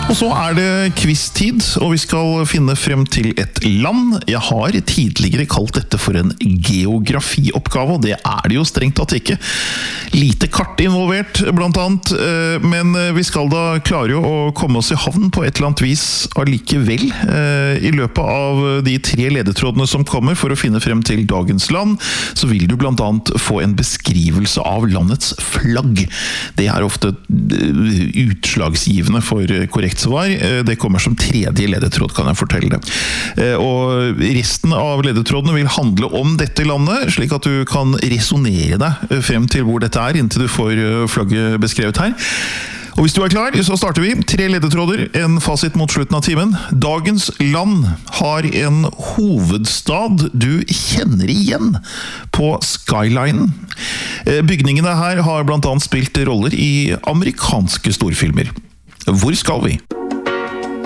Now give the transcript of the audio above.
Og så det quiz-tid, og vi skal finne frem til et land. Jeg har tidligere kalt dette for en geografioppgave, og det det jo strengt tatt ikke. Lite kart involvert, blant annet, men vi skal da klare å komme oss i havn på et eller annet vis allikevel. I løpet av de 3 ledetrådene som kommer for å finne frem til dagens land, så vil du blant annet få en beskrivelse av landets flagg. Det ofte utslagsgivende for korrekt svar. Det kommer som 3. ledetråd, kan jeg fortelle det. Og resten av ledetrådene vil handle om dette landet, slik at du kan resonere deg frem til hvor dette inntil du får flagget beskrevet her. Og hvis du klar, så starter vi. 3 ledetråder, en fasit mot slutten av timen. Dagens land har en hovedstad du kjenner igjen på skylinen. Bygningene her har blant annet spilt roller i amerikanske storfilmer. Hvor skal vi?